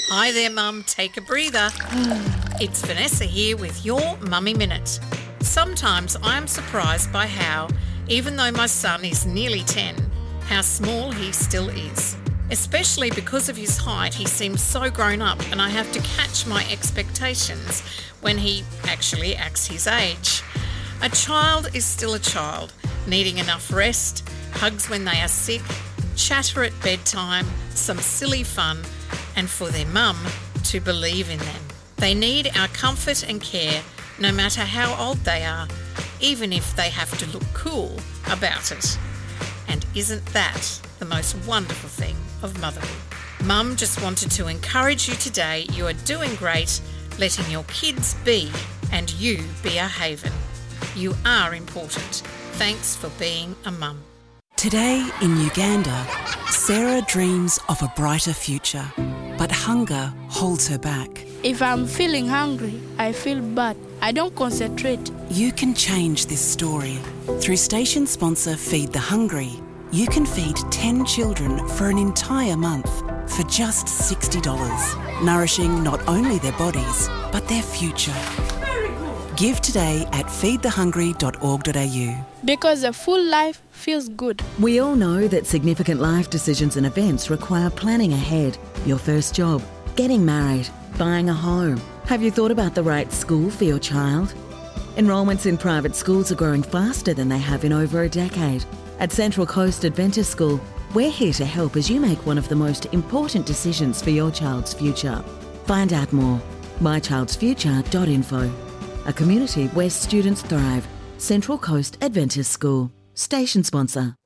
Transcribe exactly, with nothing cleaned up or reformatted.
Hi there, Mum. Take a breather. It's Vanessa here with your Mummy Minute. Sometimes I'm surprised by how, even though my son is nearly ten, how small he still is. Especially because of his height, he seems so grown up and I have to catch my expectations when he actually acts his age. A child is still a child, needing enough rest, hugs when they are sick, chatter at bedtime, some silly fun, and for their mum to believe in them. They need our comfort and care no matter how old they are, even if they have to look cool about it. And isn't that the most wonderful thing of motherhood? Mum just wanted to encourage you today. You are doing great, letting your kids be and you be a haven. You are important. Thanks for being a mum. Today in Uganda, Sarah dreams of a brighter future, but hunger holds her back. If I'm feeling hungry, I feel bad. I don't concentrate. You can change this story. Through station sponsor Feed the Hungry, you can feed ten children for an entire month for just sixty dollars, nourishing not only their bodies, but their future. Give today at feed the hungry dot org dot a u. Because a full life feels good. We all know that significant life decisions and events require planning ahead. Your first job, getting married, buying a home. Have you thought about the right school for your child? Enrolments in private schools are growing faster than they have in over a decade. At Central Coast Adventist School, we're here to help as you make one of the most important decisions for your child's future. Find out more. my childs future dot info. A community where students thrive. Central Coast Adventist School. Station sponsor.